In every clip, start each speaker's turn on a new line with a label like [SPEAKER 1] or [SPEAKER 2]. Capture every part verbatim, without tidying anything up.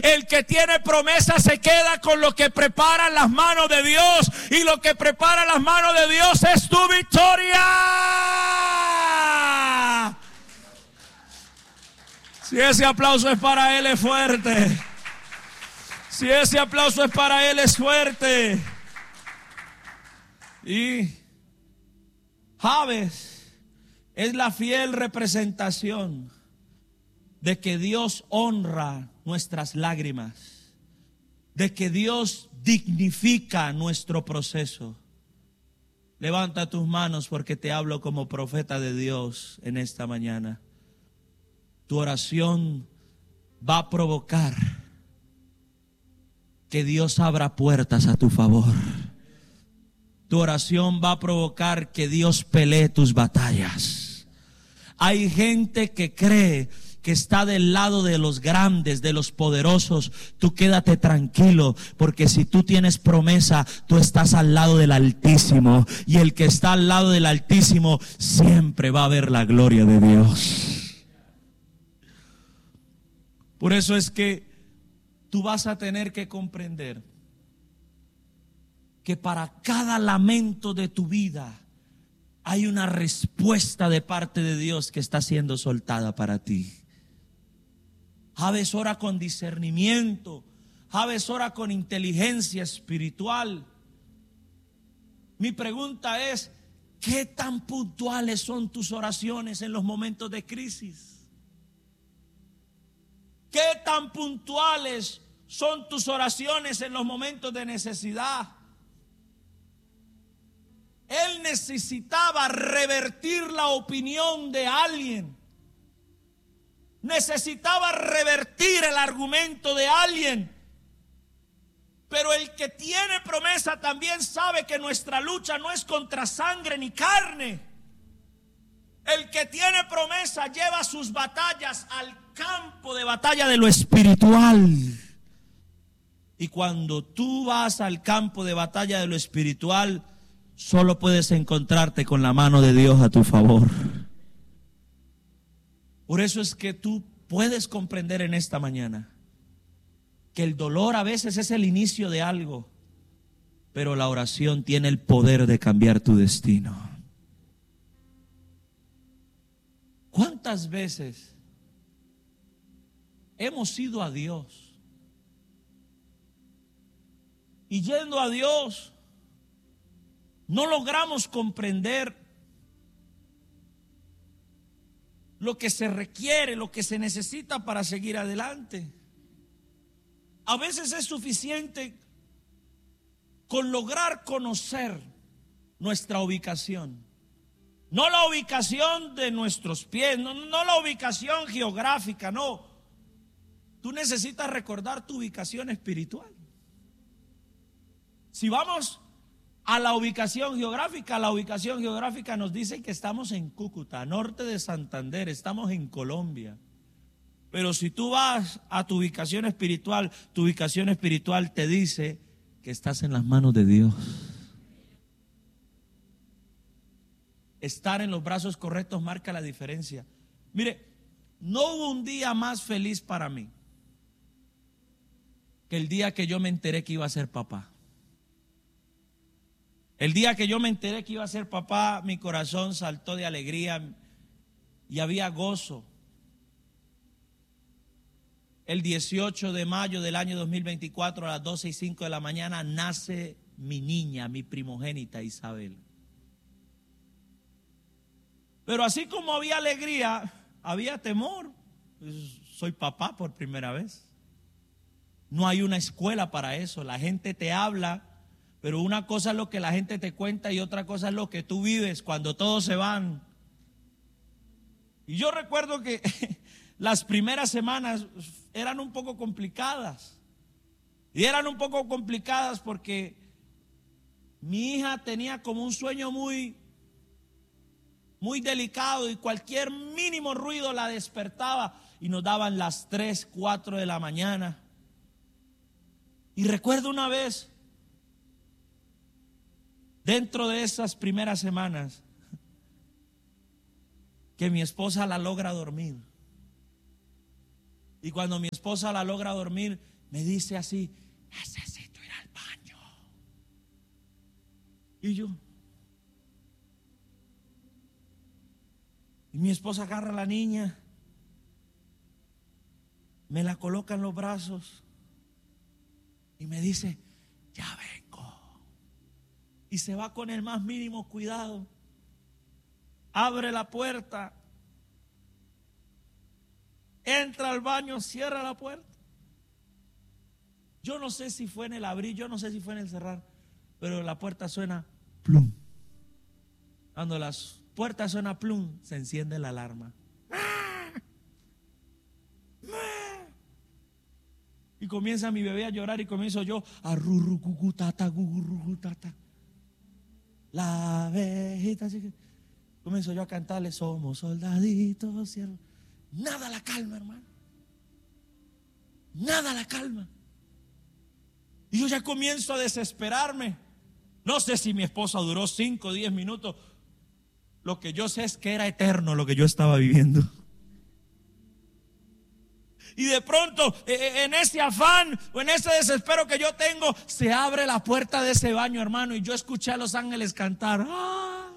[SPEAKER 1] El que tiene promesa se queda con lo que preparan las manos de Dios. Y lo que prepara las manos de Dios es tu victoria. Si ese aplauso es para Él, es fuerte. Si ese aplauso es para Él, es fuerte. Y Jabes es la fiel representación de que Dios honra nuestras lágrimas, de que Dios dignifica nuestro proceso. Levanta tus manos porque te hablo como profeta de Dios en esta mañana. Tu oración va a provocar que Dios abra puertas a tu favor. Tu oración va a provocar que Dios pelee tus batallas. Hay gente que cree que está del lado de los grandes, de los poderosos. Tú quédate tranquilo, porque si tú tienes promesa, tú estás al lado del Altísimo. Y el que está al lado del Altísimo siempre va a ver la gloria de Dios. Por eso es que tú vas a tener que comprender que para cada lamento de tu vida hay una respuesta de parte de Dios que está siendo soltada para ti. Jabes ora con discernimiento. Jabes ora con inteligencia espiritual. Mi pregunta es, ¿qué tan puntuales son tus oraciones en los momentos de crisis? ¿Qué tan puntuales son tus oraciones en los momentos de necesidad? Él necesitaba revertir la opinión de alguien. Necesitaba revertir el argumento de alguien. Pero el que tiene promesa también sabe que nuestra lucha no es contra sangre ni carne. El que tiene promesa lleva sus batallas al campo de batalla de lo espiritual. Y cuando tú vas al campo de batalla de lo espiritual, solo puedes encontrarte con la mano de Dios a tu favor. Por eso es que tú puedes comprender en esta mañana que el dolor a veces es el inicio de algo, pero la oración tiene el poder de cambiar tu destino. ¿Cuántas veces hemos ido a Dios y yendo a Dios no logramos comprender lo que se requiere, lo que se necesita para seguir adelante? A veces es suficiente con lograr conocer nuestra ubicación. No la ubicación de nuestros pies, no, no la ubicación geográfica, no. Tú necesitas recordar tu ubicación espiritual. Si vamos a la ubicación geográfica, la ubicación geográfica nos dice que estamos en Cúcuta, norte de Santander, estamos en Colombia. Pero si tú vas a tu ubicación espiritual, tu ubicación espiritual te dice que estás en las manos de Dios. Estar en los brazos correctos marca la diferencia. Mire, no hubo un día más feliz para mí que el día que yo me enteré que iba a ser papá. El día que yo me enteré que iba a ser papá, mi corazón saltó de alegría y había gozo. El dieciocho de mayo del año dos mil veinticuatro a las doce y cinco de la mañana nace mi niña, mi primogénita Isabel. Pero así como había alegría, había temor. Soy papá por primera vez. No hay una escuela para eso. La gente te habla, pero una cosa es lo que la gente te cuenta y otra cosa es lo que tú vives cuando todos se van. Y yo recuerdo que las primeras semanas eran un poco complicadas. Y eran un poco complicadas porque mi hija tenía como un sueño muy, muy delicado y cualquier mínimo ruido la despertaba y nos daban las tres, cuatro de la mañana. Y recuerdo una vez, dentro de esas primeras semanas, que mi esposa la logra dormir. Y cuando mi esposa la logra dormir, me dice así: necesito ir al baño. Y yo, y mi esposa agarra a la niña, me la coloca en los brazos y me dice: ya vengo. Y se va con el más mínimo cuidado, abre la puerta, entra al baño, cierra la puerta. Yo no sé si fue en el abrir, yo no sé si fue en el cerrar, pero la puerta suena plum. Cuando la puerta suena plum, se enciende la alarma. Y comienza mi bebé a llorar y comienzo yo a rurrucucutata, gugurrucutata. La abejita, así que comienzo yo a cantarle: somos soldaditos, siervos. Nada la calma, hermano. Nada la calma. Y yo ya comienzo a desesperarme. No sé si mi esposa duró cinco o diez minutos. Lo que yo sé es que era eterno lo que yo estaba viviendo. Y de pronto, en ese afán o en ese desespero que yo tengo, se abre la puerta de ese baño, hermano, y yo escuché a los ángeles cantar. ¡Ah!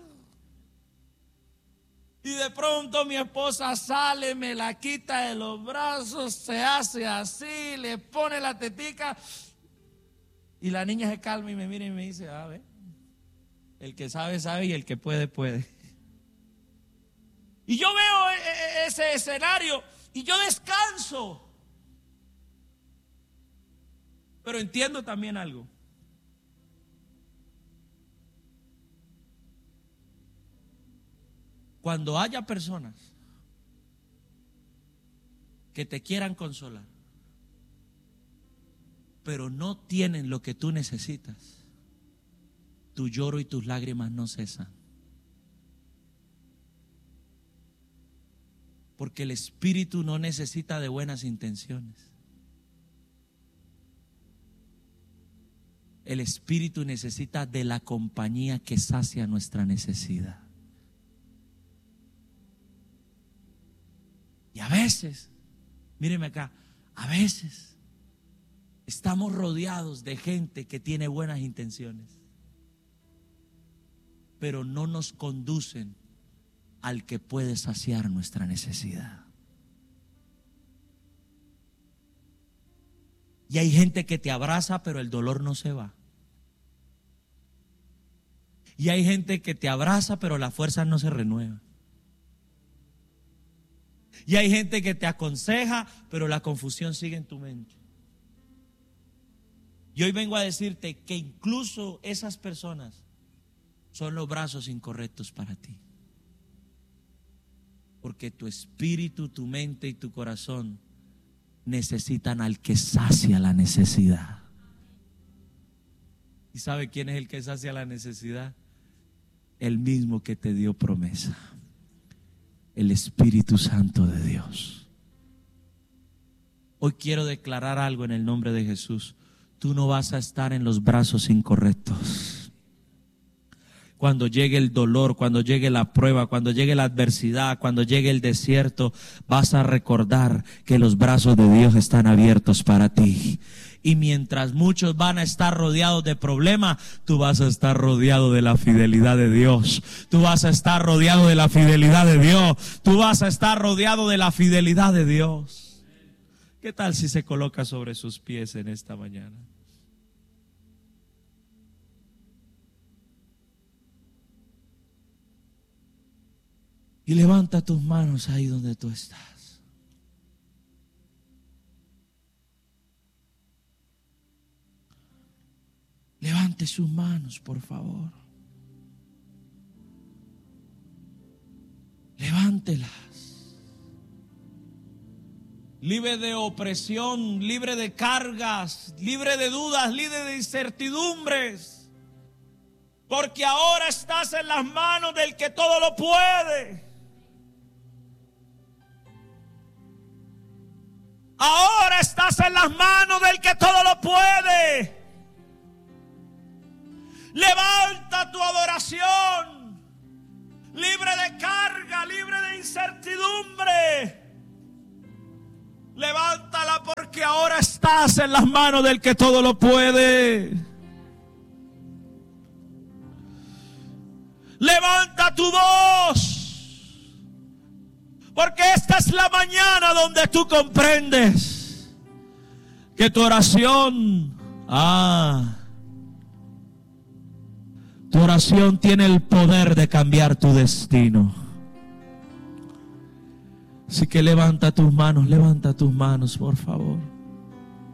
[SPEAKER 1] Y de pronto mi esposa sale, me la quita de los brazos, se hace así, le pone la tetica, y la niña se calma y me mira y me dice: a ver, el que sabe, sabe, y el que puede, puede. Y yo veo ese escenario y yo descanso. Pero entiendo también algo. Cuando haya personas que te quieran consolar, pero no tienen lo que tú necesitas, tu lloro y tus lágrimas no cesan. Porque el espíritu no necesita de buenas intenciones. El espíritu necesita de la compañía que sacia nuestra necesidad. Y a veces, míreme acá, a veces estamos rodeados de gente que tiene buenas intenciones, pero no nos conducen al que puede saciar nuestra necesidad. Y hay gente que te abraza, pero el dolor no se va. Y hay gente que te abraza, pero la fuerza no se renueva. Y hay gente que te aconseja, pero la confusión sigue en tu mente. Y hoy vengo a decirte que incluso esas personas son los brazos incorrectos para ti. Porque tu espíritu, tu mente y tu corazón necesitan al que sacia la necesidad. ¿Y sabe quién es el que sacia la necesidad? El mismo que te dio promesa. El Espíritu Santo de Dios. Hoy quiero declarar algo en el nombre de Jesús. Tú no vas a estar en los brazos incorrectos. Cuando llegue el dolor, cuando llegue la prueba, cuando llegue la adversidad, cuando llegue el desierto, vas a recordar que los brazos de Dios están abiertos para ti. Y mientras muchos van a estar rodeados de problemas, tú vas a estar rodeado de la fidelidad de Dios. Tú vas a estar rodeado de la fidelidad de Dios. Tú vas a estar rodeado de la fidelidad de Dios. ¿Qué tal si se coloca sobre sus pies en esta mañana? Y levanta tus manos ahí donde tú estás. Levante sus manos, por favor. Levántelas. Libre de opresión, libre de cargas, libre de dudas, libre de incertidumbres. Porque ahora estás en las manos del que todo lo puede. Ahora estás en las manos del que todo lo puede. Levanta tu adoración, libre de carga, libre de incertidumbre. Levántala porque ahora estás en las manos del que todo lo puede. Levanta tu voz, porque esta es la mañana donde tú comprendes que tu oración, ah, tu oración tiene el poder de cambiar tu destino. Así que levanta tus manos, levanta tus manos, por favor.